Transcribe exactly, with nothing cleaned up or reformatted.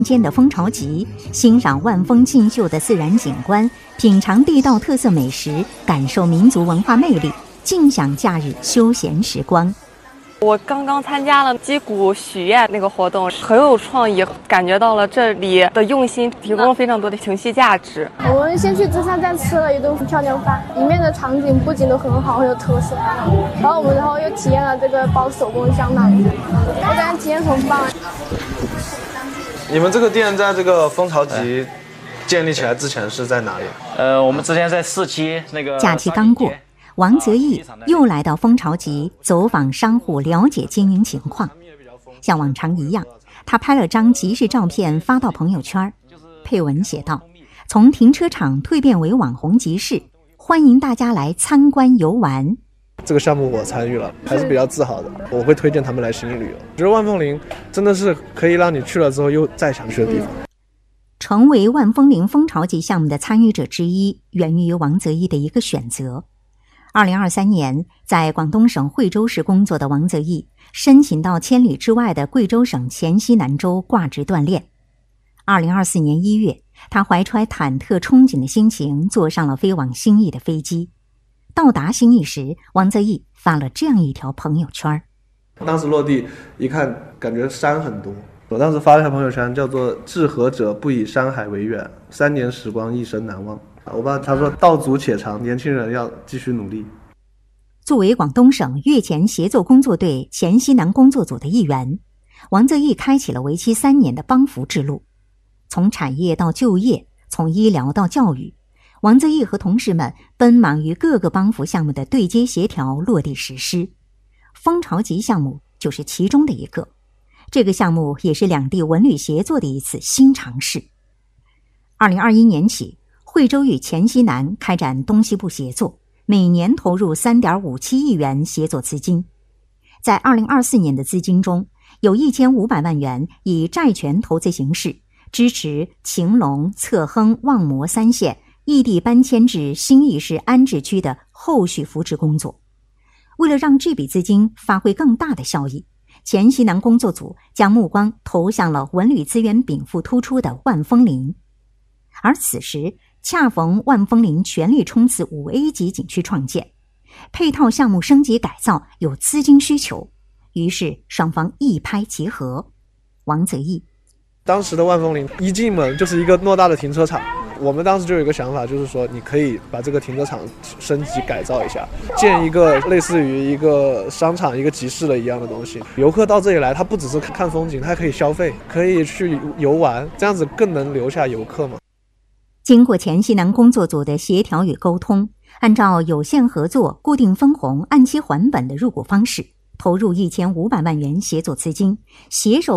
间的蜂巢集，欣赏万峰竞秀的自然景观，品尝地道特色美食，感受民族文化魅力，尽享假日休闲时光。 我刚刚参加了击鼓许愿那个活动，很有创意，感觉到了这里的用心，提供了非常多的情绪价值。 我们先去芝山站吃了一顿漂亮饭，里面的场景布景都很好，很有特色。然后我们然后又体验了这个包手工香囊，我感觉体验很棒。 你们这个店在这个蜂巢集建立起来之前是在哪里？ 呃，我们之前在市期那个。 假期刚过，王泽义又来到蜂巢集走访商户，了解经营情况。像往常一样，他拍了张集市照片发到朋友圈，配文写道：从停车场蜕变为网红集市，欢迎大家来参观游玩。 这个项目我参与了，还是比较自豪的。我会推荐他们来悉尼旅游。我觉得万峰林真的是可以让你去了之后又再想去的地方。 成为万峰林蜂巢集项目的参与者之一，源于王泽义的一个选择。二零二三年，在广东省惠州市工作的王泽义申请到千里之外的贵州省黔西南州挂职锻炼。二零二四年一月，他怀揣忐忑憧憬的心情，坐上了飞往新义的飞机。到达新义时，王泽义发了这样一条朋友圈。 当时落地一看，感觉山很多。我当时发了一条朋友圈，叫做“志合者不以山海为远，三年时光一生难忘”。我爸他说道阻且长，年轻人要继续努力。 作为广东省粤黔协作工作队黔西南工作组的一员，王泽义开启了为期三年的帮扶之路。从产业到就业，从医疗到教育，王泽义和同事们奔忙于各个帮扶项目的对接协调落地实施。蜂巢集项目就是其中的一个。这个项目也是两地文旅协作的一次新尝试。二零二一年起，惠州与黔西南开展东西部协作，每年投入 三点五七亿元协作资金。在二零二四年的资金中，有一千五百万元以债权投资形式支持晴隆、侧亨、望摩三县异地搬迁至新义市安置区的后续扶持工作。为了让这笔资金发挥更大的效益，黔西南工作组将目光投向了文旅资源禀赋突出的万峰林。而此时恰逢万峰林全力冲刺 五 A 级景区创建，配套项目升级改造有资金需求，于是双方一拍即合。王泽义： 当时的万峰林一进门就是一个偌大的停车场，我们当时就有一个想法，就是说你可以把这个停车场升级改造一下，建一个类似于一个商场、一个集市的一样的东西。游客到这里来，他不只是看风景，他可以消费，可以去游玩，这样子更能留下游客嘛。 经过黔西南工作组的协调与沟通，按照有限合作、固定分红、按期还本的入股方式，投入一千五百万元协作资金，携手